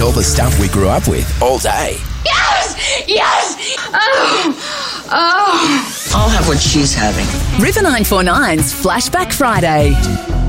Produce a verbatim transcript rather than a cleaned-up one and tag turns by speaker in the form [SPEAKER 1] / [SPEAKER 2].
[SPEAKER 1] all the stuff we grew up with all day.
[SPEAKER 2] Yes! Yes! Oh! Oh!
[SPEAKER 3] I'll have what she's having.
[SPEAKER 4] River nine four nine's Flashback Friday.